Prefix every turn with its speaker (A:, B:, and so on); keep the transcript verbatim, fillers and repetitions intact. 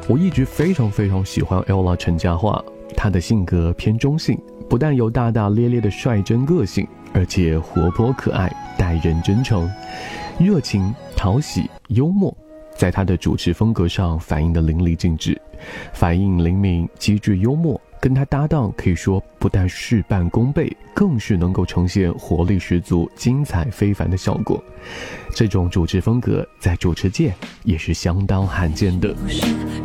A: 我一直非常非常喜欢 Ella 陈嘉桦，她的性格偏中性，不但有大大咧咧的率真个性，而且活泼可爱，待人真诚，热情、讨喜、幽默，在她的主持风格上反映得淋漓尽致，反应灵敏，机智幽默，跟她搭档可以说不但事半功倍，更是能够呈现活力十足、精彩非凡的效果。这种主持风格在主持界也是相当罕见的。